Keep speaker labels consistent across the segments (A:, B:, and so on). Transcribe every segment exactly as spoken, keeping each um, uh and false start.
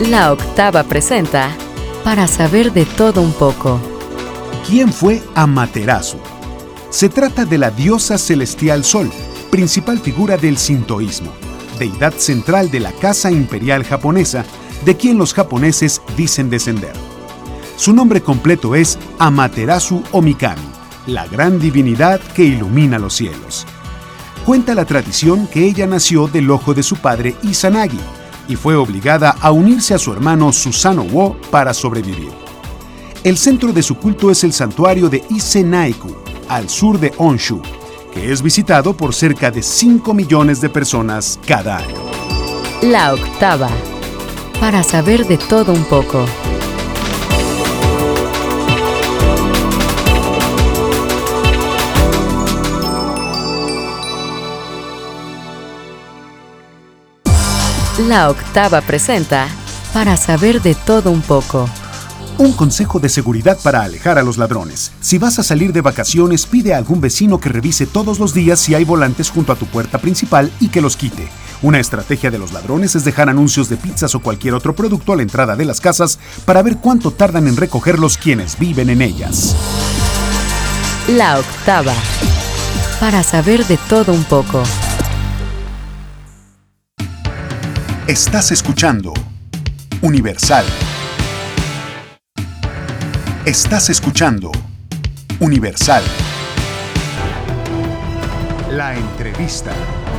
A: La Octava presenta Para saber de todo un poco.
B: ¿Quién fue Amaterasu? Se trata de la diosa celestial Sol, principal figura del sintoísmo, deidad central de la casa imperial japonesa, de quien los japoneses dicen descender. Su nombre completo es Amaterasu Omikami, la gran divinidad que ilumina los cielos. Cuenta la tradición que ella nació del ojo de su padre Izanagi y fue obligada a unirse a su hermano Susanoo para sobrevivir. El centro de su culto es el santuario de Ise-Naiku, al sur de Honshu, que es visitado por cerca de cinco millones de personas cada año.
A: La Octava. Para saber de todo un poco. La Octava presenta Para saber de todo un poco.
B: Un consejo de seguridad para alejar a los ladrones. Si vas a salir de vacaciones, pide a algún vecino que revise todos los días si hay volantes junto a tu puerta principal y que los quite. Una estrategia de los ladrones es dejar anuncios de pizzas o cualquier otro producto a la entrada de las casas para ver cuánto tardan en recogerlos quienes viven en ellas.
A: La Octava. Para saber de todo un poco.
B: Estás escuchando Universal. Estás escuchando Universal. La entrevista.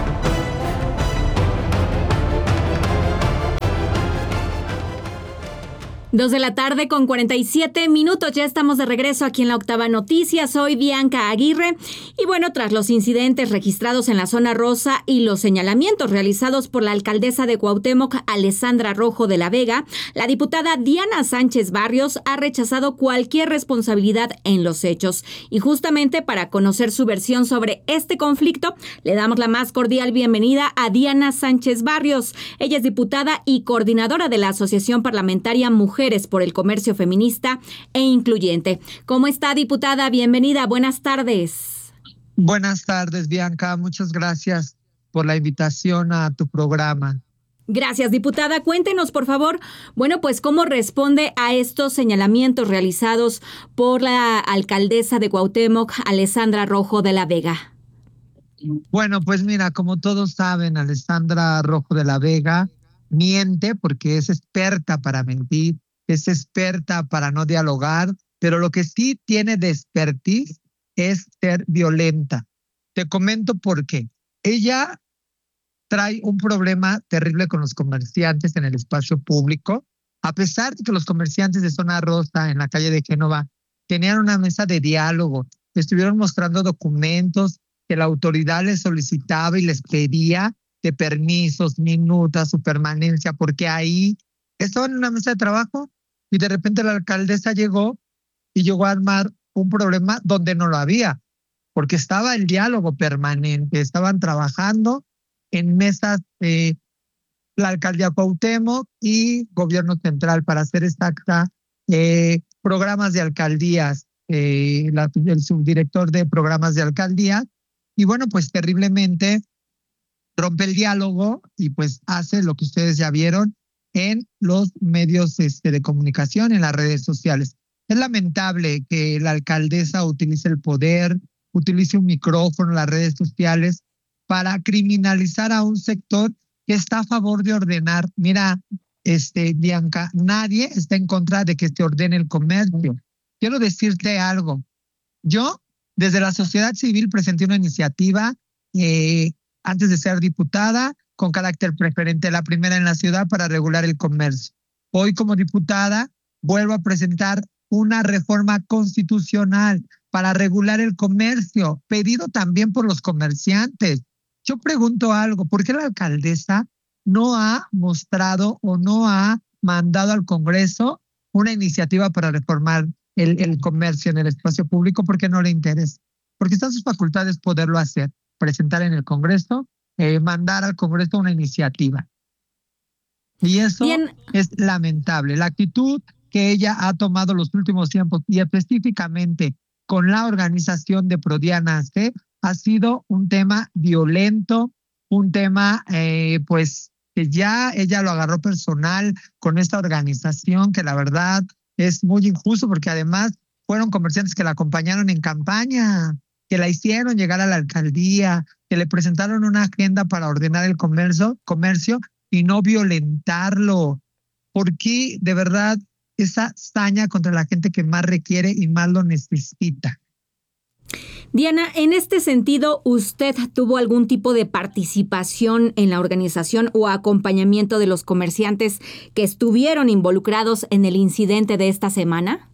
C: Dos de la tarde con cuarenta y siete minutos. Ya estamos de regreso aquí en La Octava Noticias. Soy Bianca Aguirre. Y bueno, tras los incidentes registrados en la zona rosa y los señalamientos realizados por la alcaldesa de Cuauhtémoc, Alessandra Rojo de la Vega, la diputada Diana Sánchez Barrios ha rechazado cualquier responsabilidad en los hechos. Y justamente para conocer su versión sobre este conflicto, le damos la más cordial bienvenida a Diana Sánchez Barrios. Ella es diputada y coordinadora de la Asociación Parlamentaria Mujeres por el Comercio Feminista e Incluyente. ¿Cómo está, diputada? Bienvenida. Buenas tardes.
D: Buenas tardes, Bianca. Muchas gracias por la invitación a tu programa.
C: Gracias, diputada. Cuéntenos, por favor, bueno, pues cómo responde a estos señalamientos realizados por la alcaldesa de Cuauhtémoc, Alessandra Rojo de la Vega.
D: Bueno, pues mira, como todos saben, Alessandra Rojo de la Vega miente porque es experta para mentir, es experta para no dialogar, pero lo que sí tiene de expertise es ser violenta. Te comento por qué. Ella trae un problema terrible con los comerciantes en el espacio público, a pesar de que los comerciantes de Zona Rosa en la calle de Génova tenían una mesa de diálogo, estuvieron mostrando documentos que la autoridad les solicitaba y les pedía de permisos, minutas, su permanencia, porque ahí estaban en una mesa de trabajo y de repente la alcaldesa llegó y llegó a armar un problema donde no lo había, porque estaba el diálogo permanente, estaban trabajando en mesas de la alcaldía Cuauhtémoc y gobierno central, para ser exacta, eh, programas de alcaldías, eh, la, el subdirector de programas de alcaldías, y bueno, pues terriblemente rompe el diálogo y pues hace lo que ustedes ya vieron en los medios este, de comunicación, en las redes sociales. Es lamentable que la alcaldesa utilice el poder, utilice un micrófono en las redes sociales para criminalizar a un sector que está a favor de ordenar. Mira, este, Bianca, nadie está en contra de que se ordene el comercio. Quiero decirte algo. Yo, desde la sociedad civil, presenté una iniciativa eh, antes de ser diputada, con carácter preferente, la primera en la ciudad para regular el comercio. Hoy, como diputada, vuelvo a presentar una reforma constitucional para regular el comercio, pedido también por los comerciantes. Yo pregunto algo, ¿por qué la alcaldesa no ha mostrado o no ha mandado al Congreso una iniciativa para reformar el, el comercio en el espacio público? ¿Por qué no le interesa? Porque están sus facultades poderlo hacer. Presentar en el Congreso, eh, mandar al Congreso una iniciativa. Y eso Bien. Es lamentable. La actitud que ella ha tomado los últimos tiempos y específicamente con la organización de Prodiana C ha sido un tema violento, un tema eh, pues que ya ella lo agarró personal con esta organización, que la verdad es muy injusto porque además fueron comerciantes que la acompañaron en campaña, que la hicieron llegar a la alcaldía, que le presentaron una agenda para ordenar el comercio, comercio y no violentarlo. ¿Por qué de verdad esa saña contra la gente que más requiere y más lo necesita?
C: Diana, en este sentido, ¿usted tuvo algún tipo de participación en la organización o acompañamiento de los comerciantes que estuvieron involucrados en el incidente de esta semana?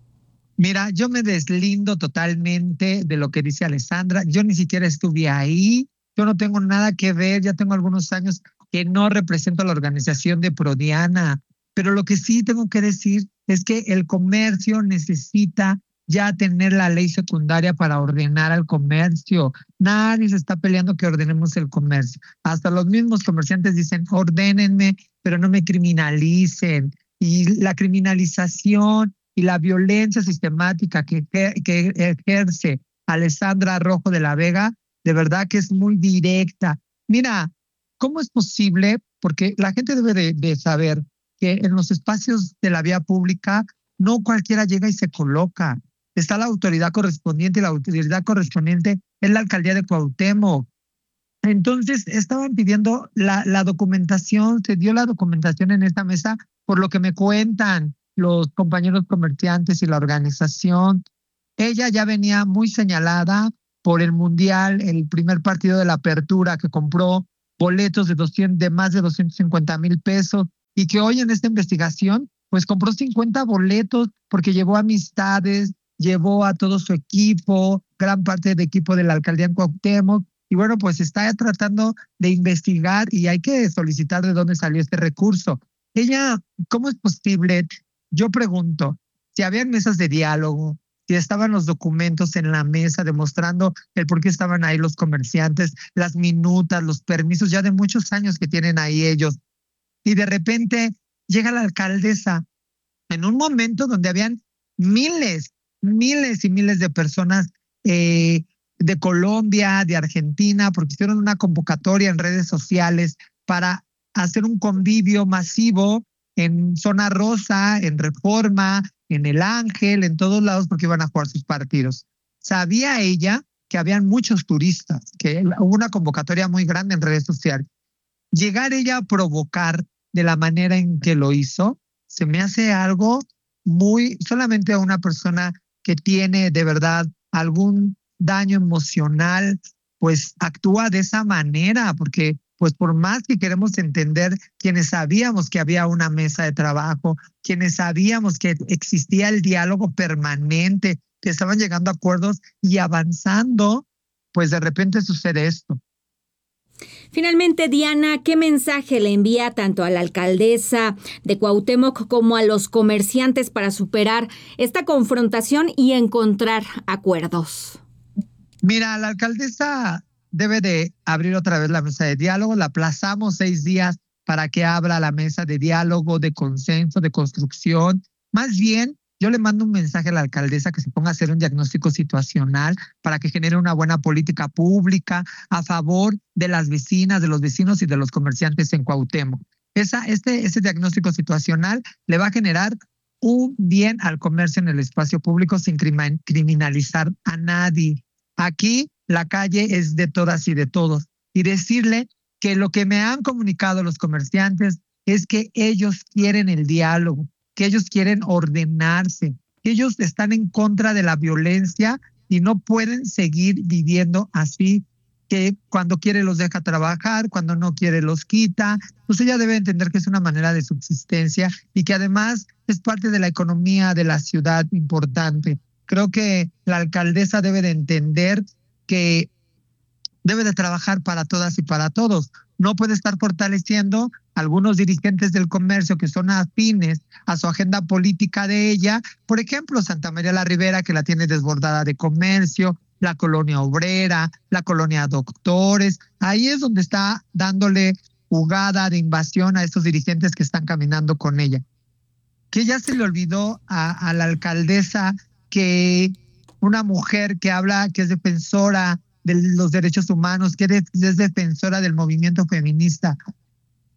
D: Mira, yo me deslindo totalmente de lo que dice Alessandra. Yo ni siquiera estuve ahí. Yo no tengo nada que ver. Ya tengo algunos años que no represento a la organización de Prodiana. Pero lo que sí tengo que decir es que el comercio necesita ya tener la ley secundaria para ordenar al comercio. Nadie se está peleando que ordenemos el comercio. Hasta los mismos comerciantes dicen, ordénenme, pero no me criminalicen. Y la criminalización y la violencia sistemática que, que ejerce Alessandra Rojo de la Vega, de verdad que es muy directa. Mira, ¿cómo es posible? Porque la gente debe de, de saber que en los espacios de la vía pública no cualquiera llega y se coloca. Está la autoridad correspondiente y la autoridad correspondiente es la alcaldía de Cuauhtémoc. Entonces estaban pidiendo la, la documentación, se dio la documentación en esta mesa por lo que me cuentan los compañeros comerciantes y la organización. Ella ya venía muy señalada por el Mundial, el primer partido de la Apertura, que compró boletos de, doscientos, de más de doscientos cincuenta mil pesos y que hoy en esta investigación pues compró cincuenta boletos porque llevó amistades, llevó a todo su equipo, gran parte del equipo de la alcaldía en Cuauhtémoc, y bueno, pues está tratando de investigar y hay que solicitar de dónde salió este recurso. Ella, ¿cómo es posible? Yo pregunto, si habían mesas de diálogo, si estaban los documentos en la mesa demostrando el por qué estaban ahí los comerciantes, las minutas, los permisos ya de muchos años que tienen ahí ellos, y de repente llega la alcaldesa en un momento donde habían miles, miles y miles de personas eh, de Colombia, de Argentina, porque hicieron una convocatoria en redes sociales para hacer un convivio masivo en Zona Rosa, en Reforma, en El Ángel, en todos lados, porque iban a jugar sus partidos. Sabía ella que habían muchos turistas, que hubo una convocatoria muy grande en redes sociales. Llegar ella a provocar de la manera en que lo hizo, se me hace algo muy, solamente a una persona que tiene de verdad algún daño emocional, pues actúa de esa manera, porque pues por más que queremos entender, quienes sabíamos que había una mesa de trabajo, quienes sabíamos que existía el diálogo permanente, que estaban llegando a acuerdos y avanzando, pues de repente sucede esto.
C: Finalmente, Diana, ¿qué mensaje le envía tanto a la alcaldesa de Cuauhtémoc como a los comerciantes para superar esta confrontación y encontrar acuerdos?
D: Mira, la alcaldesa debe de abrir otra vez la mesa de diálogo. La aplazamos seis días para que abra la mesa de diálogo, de consenso, de construcción. Más bien, yo le mando un mensaje a la alcaldesa que se ponga a hacer un diagnóstico situacional para que genere una buena política pública a favor de las vecinas, de los vecinos y de los comerciantes en Cuauhtémoc. Esa, este, ese diagnóstico situacional le va a generar un bien al comercio en el espacio público sin criminalizar a nadie. Aquí la calle es de todas y de todos. Y decirle que lo que me han comunicado los comerciantes es que ellos quieren el diálogo, que ellos quieren ordenarse, que ellos están en contra de la violencia y no pueden seguir viviendo así, que cuando quiere los deja trabajar, cuando no quiere los quita. Pues ella debe entender que es una manera de subsistencia y que además es parte de la economía de la ciudad importante. Creo que la alcaldesa debe de entender que debe de trabajar para todas y para todos. No puede estar fortaleciendo a algunos dirigentes del comercio que son afines a su agenda política de ella. Por ejemplo, Santa María la Ribera, que la tiene desbordada de comercio, la colonia obrera, la colonia doctores. Ahí es donde está dándole jugada de invasión a estos dirigentes que están caminando con ella. Que ya se le olvidó a, a la alcaldesa que una mujer que habla, que es defensora de los derechos humanos, que es defensora del movimiento feminista,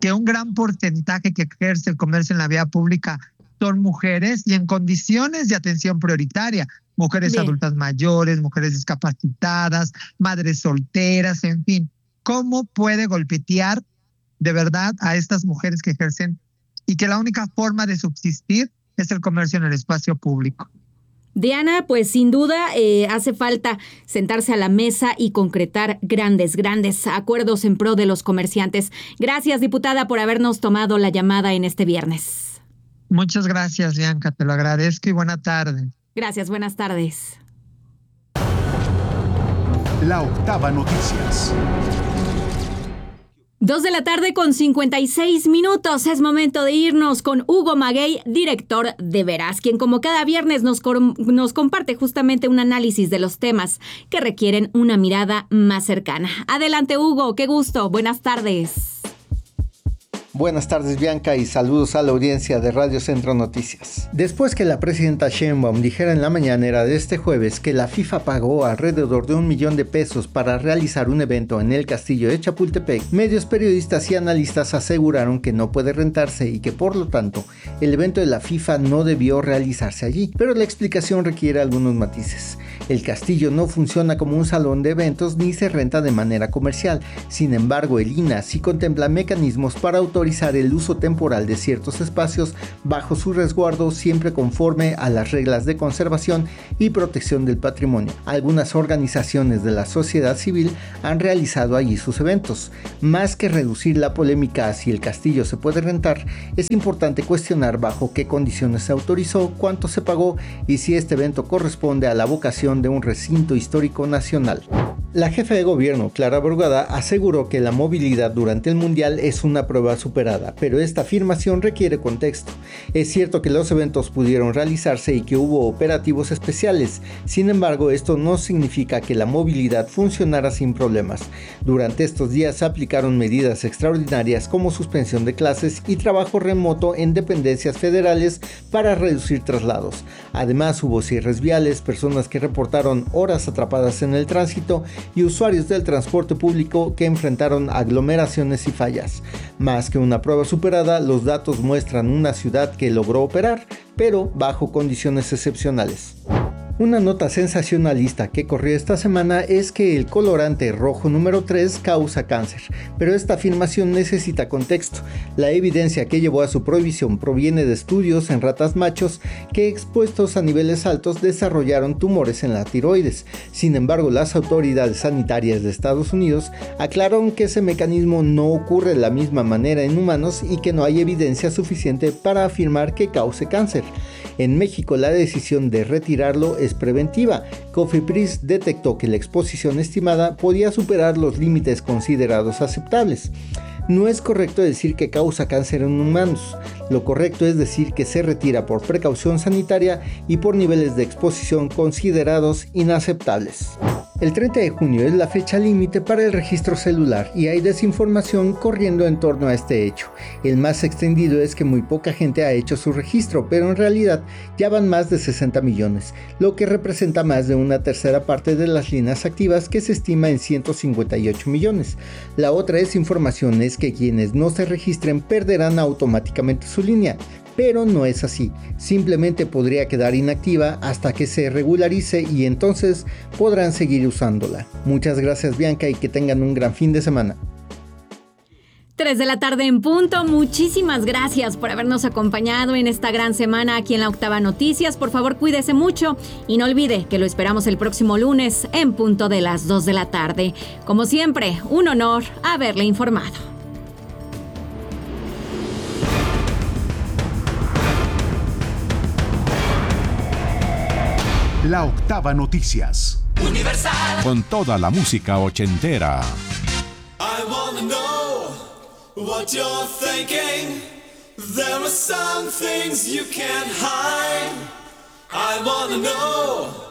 D: que un gran porcentaje que ejerce el comercio en la vía pública son mujeres y en condiciones de atención prioritaria. Mujeres Bien. adultas mayores, mujeres discapacitadas, madres solteras, en fin. ¿Cómo puede golpetear de verdad a estas mujeres que ejercen y que la única forma de subsistir es el comercio en el espacio público?
C: Diana, pues sin duda eh, hace falta sentarse a la mesa y concretar grandes, grandes acuerdos en pro de los comerciantes. Gracias, diputada, por habernos tomado la llamada en este viernes.
D: Muchas gracias, Bianca, te lo agradezco y buena tarde.
C: Gracias, buenas tardes.
B: La Octava Noticias.
C: Dos de la tarde con cincuenta y seis minutos. Es momento de irnos con Hugo Maguey, director de Veraz, quien como cada viernes nos, com- nos comparte justamente un análisis de los temas que requieren una mirada más cercana. Adelante, Hugo, qué gusto. Buenas tardes.
E: Buenas tardes, Bianca, y saludos a la audiencia de Radio Centro Noticias. Después que la presidenta Sheinbaum dijera en la mañanera de este jueves que la FIFA pagó alrededor de un millón de pesos para realizar un evento en el castillo de Chapultepec, medios periodistas y analistas aseguraron que no puede rentarse y que por lo tanto el evento de la FIFA no debió realizarse allí. Pero la explicación requiere algunos matices. El castillo no funciona como un salón de eventos ni se renta de manera comercial. Sin embargo, el I N A sí contempla mecanismos para autorizar el uso temporal de ciertos espacios bajo su resguardo, siempre conforme a las reglas de conservación y protección del patrimonio. Algunas organizaciones de la sociedad civil han realizado allí sus eventos. Más que reducir la polémica a si el castillo se puede rentar, es importante cuestionar bajo qué condiciones se autorizó, cuánto se pagó y si este evento corresponde a la vocación de un recinto histórico nacional. La jefa de gobierno, Clara Brugada, aseguró que la movilidad durante el Mundial es una prueba superada, pero esta afirmación requiere contexto. Es cierto que los eventos pudieron realizarse y que hubo operativos especiales, sin embargo, esto no significa que la movilidad funcionara sin problemas. Durante estos días se aplicaron medidas extraordinarias como suspensión de clases y trabajo remoto en dependencias federales para reducir traslados. Además, hubo cierres viales, personas que reportaron horas atrapadas en el tránsito y usuarios del transporte público que enfrentaron aglomeraciones y fallas. Más que una prueba superada, los datos muestran una ciudad que logró operar, pero bajo condiciones excepcionales. Una nota sensacionalista que corrió esta semana es que el colorante rojo número tres causa cáncer, pero esta afirmación necesita contexto. La evidencia que llevó a su prohibición proviene de estudios en ratas machos que, expuestos a niveles altos, desarrollaron tumores en la tiroides. Sin embargo, las autoridades sanitarias de Estados Unidos aclararon que ese mecanismo no ocurre de la misma manera en humanos y que no hay evidencia suficiente para afirmar que cause cáncer. En México, la decisión de retirarlo es preventiva. Cofepris detectó que la exposición estimada podía superar los límites considerados aceptables. No es correcto decir que causa cáncer en humanos. Lo correcto es decir que se retira por precaución sanitaria y por niveles de exposición considerados inaceptables. El treinta de junio es la fecha límite para el registro celular y hay desinformación corriendo en torno a este hecho. El más extendido es que muy poca gente ha hecho su registro, pero en realidad ya van más de sesenta millones, lo que representa más de una tercera parte de las líneas activas, que se estima en ciento cincuenta y ocho millones. La otra desinformación es que quienes no se registren perderán automáticamente su línea. Pero no es así, simplemente podría quedar inactiva hasta que se regularice y entonces podrán seguir usándola. Muchas gracias, Bianca, y que tengan un gran fin de semana.
C: tres de la tarde en punto. Muchísimas gracias por habernos acompañado en esta gran semana aquí en la Octava Noticias. Por favor, cuídese mucho y no olvide que lo esperamos el próximo lunes en punto de las dos de la tarde. Como siempre, un honor haberle informado.
B: La Octava Noticias.
F: Universal. Con toda la música ochentera.
G: I wanna know what you're thinking. There are some things you can't hide. I wanna know